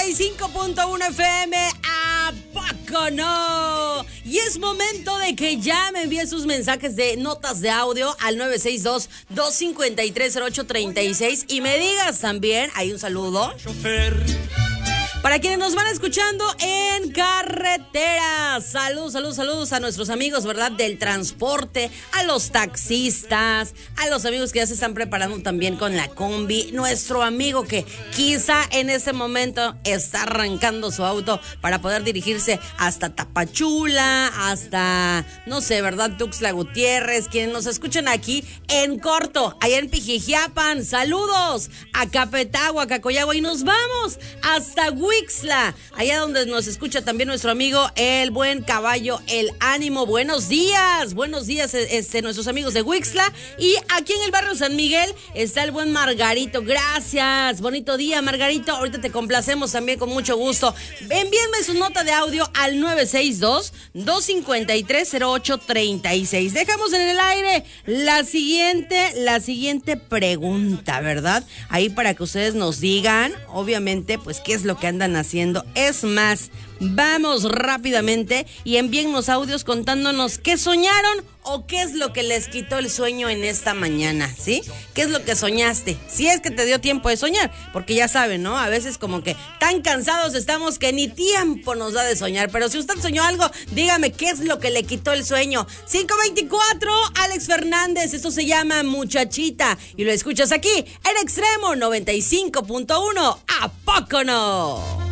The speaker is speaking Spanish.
95.1 FM, ¿a poco no? Y es momento de que ya me envíen sus mensajes de notas de audio al 962-253-0836 y me digas también, hay un saludo para quienes nos van escuchando en carretera. Saludos a nuestros amigos, ¿verdad? Del transporte, a los taxistas, a los amigos que ya se están preparando también con la combi. Nuestro amigo que quizá en ese momento está arrancando su auto para poder dirigirse hasta Tapachula, hasta, no sé, ¿verdad? Tuxtla Gutiérrez, quienes nos escuchan aquí en corto, allá en Pijijiapan. Saludos a Capetagua, Cacoyagua, y nos vamos hasta Huixla, allá donde nos escucha también nuestro amigo el buen caballo El Ánimo. Buenos días, nuestros amigos de Huixla. Y aquí en el barrio San Miguel está el buen Margarito. Gracias, bonito día, Margarito. Ahorita te complacemos también con mucho gusto. Envíenme su nota de audio al 962-253-0836. Dejamos en el aire la siguiente pregunta, ¿verdad? Ahí para que ustedes nos digan, obviamente, pues qué es lo que andan haciendo. Es más, vamos rápidamente y envíennos audios contándonos qué soñaron o qué es lo que les quitó el sueño en esta mañana, ¿sí? ¿Qué es lo que soñaste? Si es que te dio tiempo de soñar, porque ya saben, ¿no? A veces como que tan cansados estamos que ni tiempo nos da de soñar, pero si usted soñó algo, dígame qué es lo que le quitó el sueño. 524, Alex Fernández, esto se llama Muchachita y lo escuchas aquí en Extremo 95.1, ¿a poco no?